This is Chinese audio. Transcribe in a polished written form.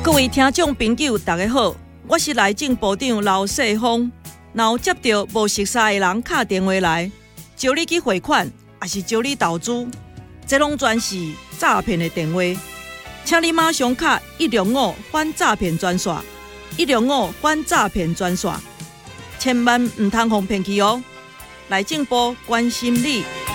各位听众朋友，大家好，我是内政部长刘世芳。若有接到无熟悉的人打电话来，招你去汇款，还是招你投资，这拢全是诈骗的电话。请你马上卡105反诈骗专线，105反诈骗专线，千万唔通互骗去哦。内政部关心你。